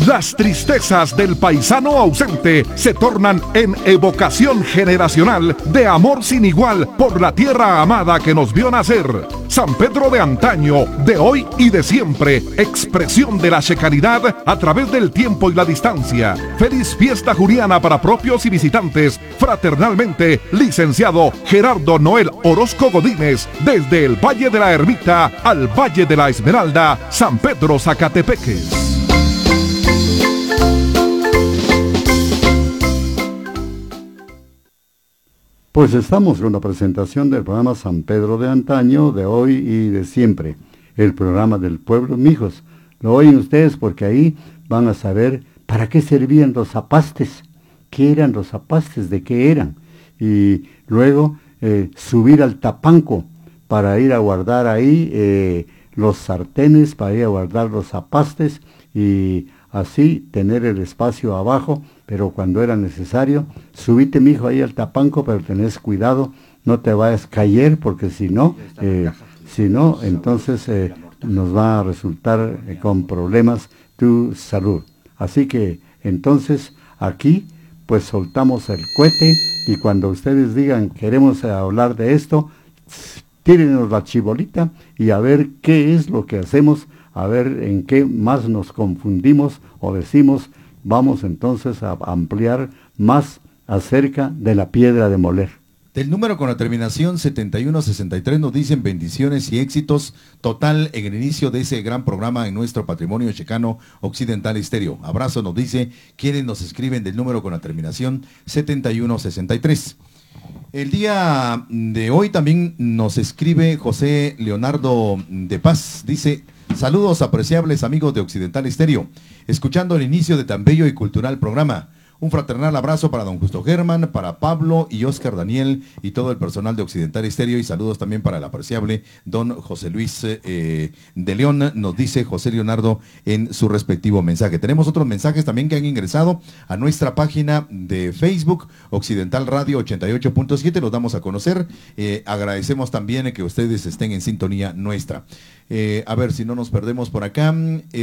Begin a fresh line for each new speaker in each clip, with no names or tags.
Las tristezas del paisano ausente se tornan en evocación generacional de amor sin igual por la tierra amada que nos vio nacer. San Pedro de antaño, de hoy y de siempre, expresión de la checanidad a través del tiempo y la distancia. Feliz fiesta juliana para propios y visitantes. Fraternalmente, licenciado Gerardo Noel Orozco Godínez, desde el Valle de la Ermita al Valle de la Esmeralda, San Pedro Zacatepeques.
Pues estamos con la presentación del programa San Pedro de antaño, de hoy y de siempre, el programa del pueblo. Mijos, lo oyen ustedes porque ahí van a saber para qué servían los zapastes, qué eran los zapastes, de qué eran, y luego subir al tapanco para ir a guardar ahí los sartenes, para ir a guardar los zapastes y así tener el espacio abajo. Pero cuando era necesario, subite, mijo, ahí al tapanco, pero tenés cuidado, no te vayas a caer, porque si no, entonces nos va a resultar con problemas tu salud. Así que, entonces, aquí, pues soltamos el cohete, y cuando ustedes digan, queremos hablar de esto, tírenos la chibolita, y a ver qué es lo que hacemos, a ver en qué más nos confundimos o decimos. Vamos entonces a ampliar más acerca de la piedra de moler.
Del número con la terminación 7163 nos dicen bendiciones y éxitos total en el inicio de ese gran programa en nuestro patrimonio chicano occidental estéreo. Abrazo, nos dice quienes nos escriben del número con la terminación 7163. El día de hoy también nos escribe José Leonardo de Paz, dice: saludos apreciables amigos de Occidental Estéreo, escuchando el inicio de tan bello y cultural programa. Un fraternal abrazo para don Justo Germán, para Pablo y Oscar Daniel y todo el personal de Occidental Estéreo, y saludos también para el apreciable don José Luis de León, nos dice José Leonardo en su respectivo mensaje. Tenemos otros mensajes también que han ingresado a nuestra página de Facebook, Occidental Radio 88.7, los damos a conocer. Agradecemos también que ustedes estén en sintonía nuestra. A ver si no nos perdemos por acá.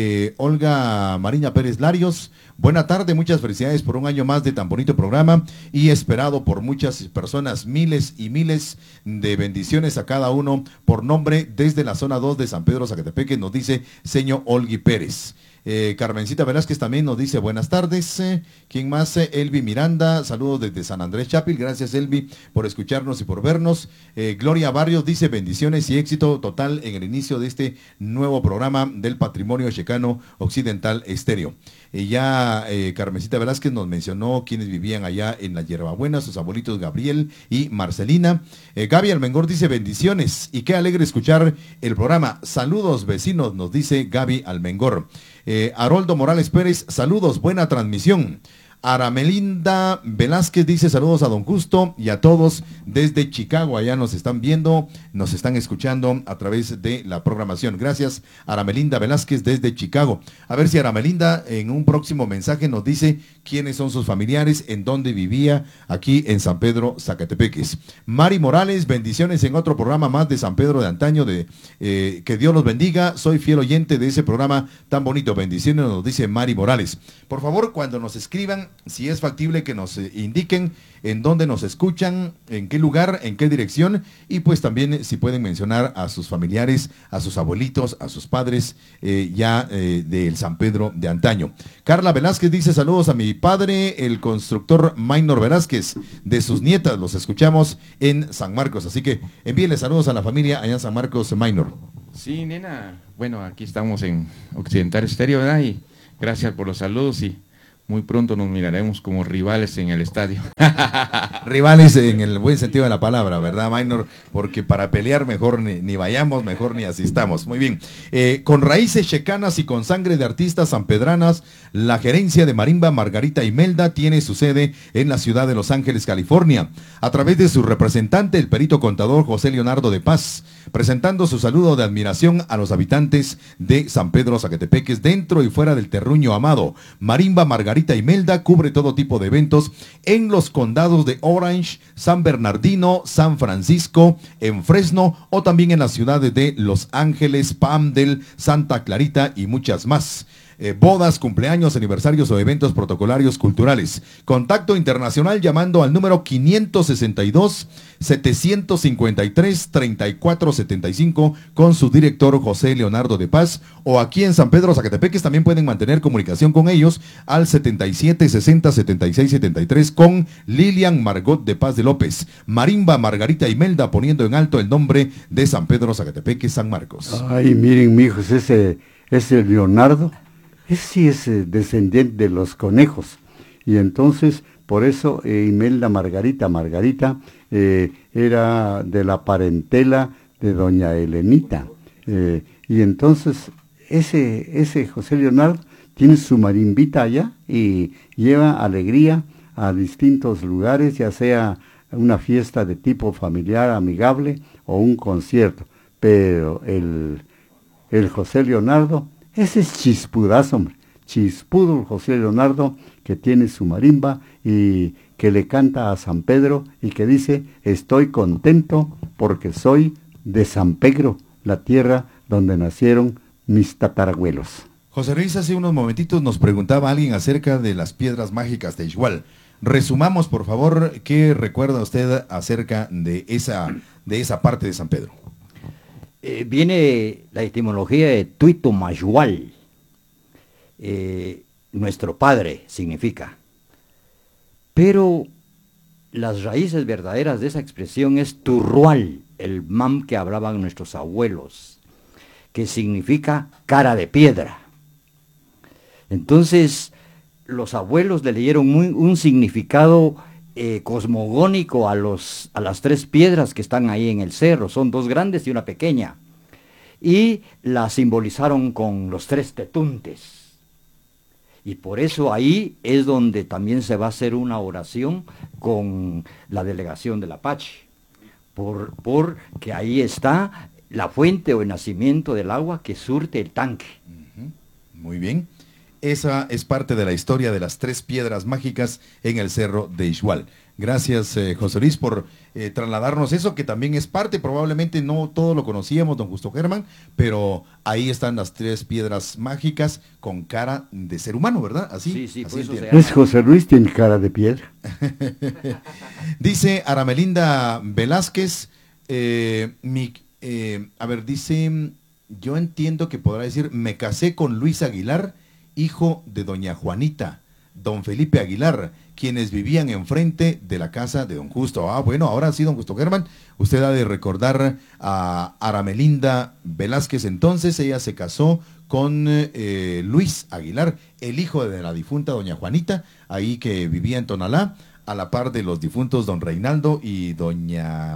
Olga Mariña Pérez Larios, buena tarde, muchas felicidades por un año más de tan bonito programa y esperado por muchas personas, miles y miles de bendiciones a cada uno por nombre desde la zona 2 de San Pedro Zacatepeque, nos dice señor Olgui Pérez. Carmencita Velázquez también nos dice buenas tardes. ¿Quién más? Elvi Miranda, saludos desde San Andrés Chapil, gracias Elvi por escucharnos y por vernos. Gloria Barrios dice bendiciones y éxito total en el inicio de este nuevo programa del patrimonio chicano occidental estéreo. Carmencita Velázquez nos mencionó quienes vivían allá en la Hierbabuena, sus abuelitos Gabriel y Marcelina. Gaby Almengor dice bendiciones y qué alegre escuchar el programa. Saludos vecinos, nos dice Gaby Almengor. Haroldo Morales Pérez, saludos, buena transmisión. Aramelinda Velázquez dice saludos a don Justo y a todos desde Chicago, allá nos están viendo, nos están escuchando a través de la programación. Gracias Aramelinda Velázquez desde Chicago. A ver si Aramelinda en un próximo mensaje nos dice quiénes son sus familiares, en dónde vivía aquí en San Pedro Zacatepeques. Mari Morales, bendiciones en otro programa más de San Pedro de antaño, que Dios los bendiga, soy fiel oyente de ese programa tan bonito, bendiciones nos dice Mari Morales. Por favor, cuando nos escriban, si es factible que nos indiquen en dónde nos escuchan, en qué lugar, en qué dirección, y pues también si pueden mencionar a sus familiares, a sus abuelitos, a sus padres del San Pedro de antaño. Carla Velázquez dice saludos a mi padre, el constructor Maynor Velázquez, de sus nietas, los escuchamos en San Marcos, así que envíenle saludos a la familia allá en San Marcos, Maynor.
Sí, nena, bueno, aquí estamos en Occidental Estéreo, ¿verdad? Y gracias por los saludos y muy pronto nos miraremos como rivales en el estadio.
Rivales en el buen sentido de la palabra, ¿verdad, Maynor? Porque para pelear mejor ni vayamos, mejor ni asistamos. Muy bien. Con raíces checanas y con sangre de artistas sanpedranas, la gerencia de Marimba Margarita Imelda tiene su sede en la ciudad de Los Ángeles, California, a través de su representante, el perito contador José Leonardo de Paz, presentando su saludo de admiración a los habitantes de San Pedro Zacatepeques, dentro y fuera del terruño amado. Marimba Margarita Imelda cubre todo tipo de eventos en los condados de Orange, San Bernardino, San Francisco, en Fresno o también en las ciudades de Los Ángeles, Palmdale, Santa Clarita y muchas más. bodas, cumpleaños, aniversarios o eventos protocolarios culturales. Contacto internacional llamando al número 562-753-3475 con su director José Leonardo de Paz, o aquí en San Pedro Zacatepeques también pueden mantener comunicación con ellos al 7760-7673 con Lilian Margot de Paz de López. Marimba Margarita Imelda poniendo en alto el nombre de San Pedro Zacatepeques San Marcos.
Ay, miren, mijos, ese Leonardo, ese sí es descendiente de los conejos. Y entonces, por eso, Imelda Margarita era de la parentela de doña Elenita. Y entonces, ese José Leonardo tiene su marimbita allá y lleva alegría a distintos lugares, ya sea una fiesta de tipo familiar, amigable o un concierto. Pero el José Leonardo, ese es chispudazo, hombre. Chispudo el José Leonardo, que tiene su marimba y que le canta a San Pedro y que dice: estoy contento porque soy de San Pedro, la tierra donde nacieron mis tatarabuelos.
José Luis, hace unos momentitos nos preguntaba alguien acerca de las piedras mágicas de Ixhual. Resumamos, por favor, ¿qué recuerda usted acerca de esa parte de San Pedro?
Viene la etimología de Tuito Mayhual. Nuestro padre significa. Pero las raíces verdaderas de esa expresión es Turrual, el mam que hablaban nuestros abuelos, que significa cara de piedra. Entonces, los abuelos le dieron un significado cosmogónico a las tres piedras que están ahí en el cerro. Son dos grandes y una pequeña. Y la simbolizaron con los tres tetuntes. Y por eso ahí es donde también se va a hacer una oración con la delegación del Apache. Porque ahí está la fuente o el nacimiento del agua que surte el tanque.
Muy bien. Esa es parte de la historia de las tres piedras mágicas en el cerro de Ixhual. Gracias, José Luis, por trasladarnos eso, que también es parte, probablemente no todo lo conocíamos, don Justo Germán, pero ahí están las tres piedras mágicas con cara de ser humano, ¿verdad? Así,
sí,
así
por eso
Es José Luis, tiene cara de piedra.
Dice Aramelinda Velázquez, dice, yo entiendo que podrá decir, me casé con Luis Aguilar, hijo de doña Juanita, don Felipe Aguilar, quienes vivían enfrente de la casa de don Justo. Bueno, ahora sí, don Justo Germán, usted ha de recordar a Aramelinda Velázquez. Entonces ella se casó con Luis Aguilar, el hijo de la difunta doña Juanita, ahí que vivía en Tonalá, a la par de los difuntos don Reinaldo y doña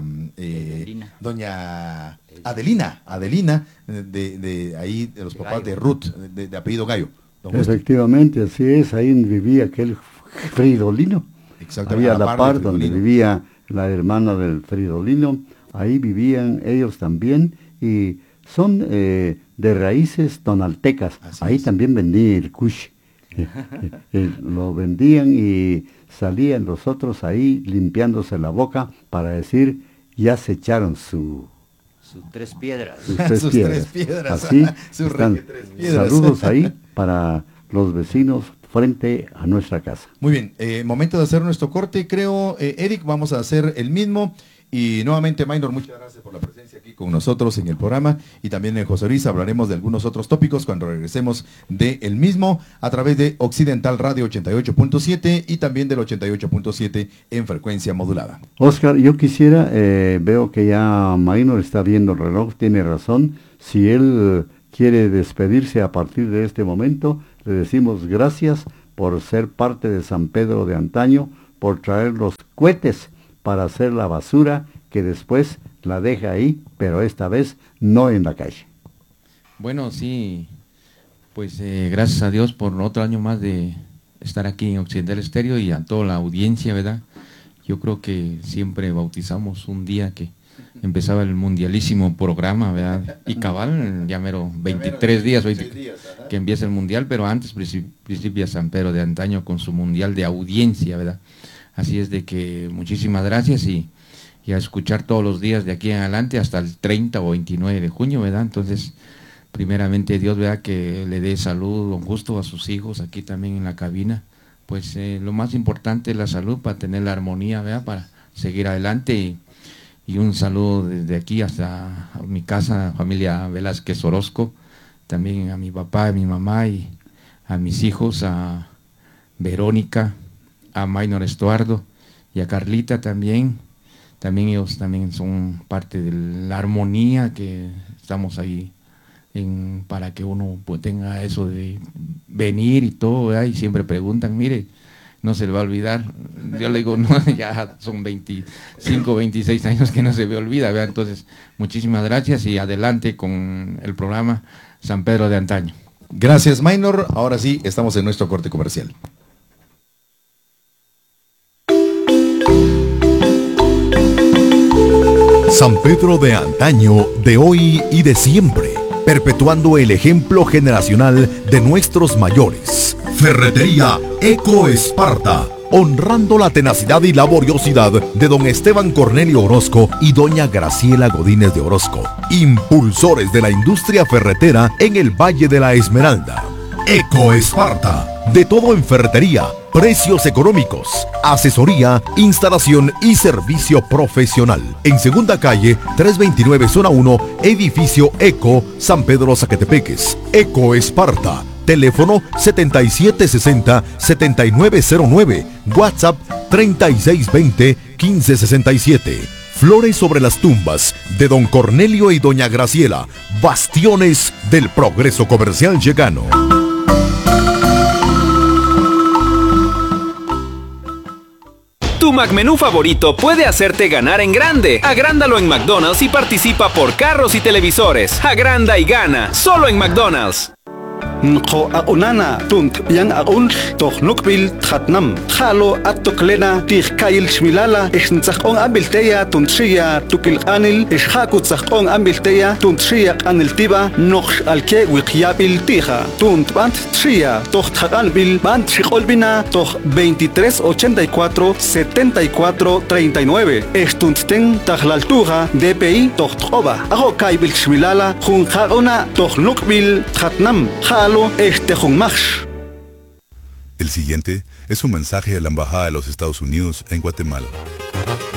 Adelina, de ahí, de los papás de Ruth, de apellido Gallo.
Efectivamente, así es, ahí vivía aquel Fridolino.
Exactamente.
Había la par donde vivía la hermana del Fridolino, ahí vivían ellos también, y son de raíces tonaltecas. Así ahí es. También vendían el cush. Lo vendían y salían los otros ahí limpiándose la boca para decir, ya se echaron sus
tres piedras.
Sus tres piedras. Así están. Saludos ahí para los vecinos frente a nuestra casa.
Muy bien, momento de hacer nuestro corte, creo, Eric, vamos a hacer el mismo. Y nuevamente, Maynor, muchas gracias por la presencia aquí con nosotros en el programa. Y también en José Luis hablaremos de algunos otros tópicos cuando regresemos de el mismo a través de Occidental Radio 88.7 y también del 88.7 en frecuencia modulada.
Oscar, yo quisiera, veo que ya Maynor está viendo el reloj, tiene razón. Si él quiere despedirse a partir de este momento, le decimos gracias por ser parte de San Pedro de antaño, por traer los cohetes para hacer la basura que después la deja ahí, pero esta vez no en la calle.
Bueno, sí, pues gracias a Dios por otro año más de estar aquí en Occidental Estéreo y a toda la audiencia, ¿verdad? Yo creo que siempre bautizamos un día que empezaba el mundialísimo programa, ¿verdad? Y cabal, ya mero 23 días que empieza el mundial, pero antes principia San Pedro de antaño con su mundial de audiencia, ¿verdad? Así es de que muchísimas gracias y a escuchar todos los días de aquí en adelante hasta el 30 o 29 de junio, ¿verdad? Entonces, primeramente Dios, vea, que le dé salud, don Justo, a sus hijos aquí también en la cabina. Pues lo más importante es la salud para tener la armonía, vea, para seguir adelante. Y un saludo desde aquí hasta mi casa, familia Velázquez Orozco, también a mi papá, a mi mamá y a mis hijos, a Verónica, a Maynor Estuardo y a Carlita también. También ellos también son parte de la armonía que estamos ahí para que uno pues tenga eso de venir y todo, ¿verdad? Y siempre preguntan, mire, no se le va a olvidar. Yo le digo, no, ya son 25, 26 años que no se me olvida, ¿verdad? Entonces, muchísimas gracias y adelante con el programa San Pedro de Antaño.
Gracias, Maynor. Ahora sí, estamos en nuestro corte comercial.
San Pedro de Antaño, de hoy y de siempre, perpetuando el ejemplo generacional de nuestros mayores. Ferretería Eco Esparta, honrando la tenacidad y laboriosidad de don Esteban Cornelio Orozco y doña Graciela Godínez de Orozco, impulsores de la industria ferretera en el Valle de la Esmeralda. Eco Esparta, de todo en ferretería, precios económicos, asesoría, instalación y servicio profesional. En Segunda Calle, 329 Zona 1, Edificio Eco, San Pedro Zacatepeques. Eco Esparta, teléfono 7760-7909, WhatsApp 3620-1567. Flores sobre las tumbas de don Cornelio y doña Graciela, bastiones del progreso comercial checano.
Tu McMenú favorito puede hacerte ganar en grande. Agrándalo en McDonald's y participa por carros y televisores. Agranda y gana, solo en McDonald's.
Nko aunana tunt yang aun toch nukbil thatnam khalo atoklena tikail shmilala isntzakon abilteya tuntria tukil anil ishakutsakhon abilteya tuntria aniltiba nox alke wiqyabil tija tunt bant tria toch thakanbil bant shiqolbina toch 2384 74 39 estunten tajlaltuja DPI toch troba aho kaibil shmilala jun khaona toch nukbil thatnam khalo.
El siguiente es un mensaje de la Embajada de los Estados Unidos en Guatemala.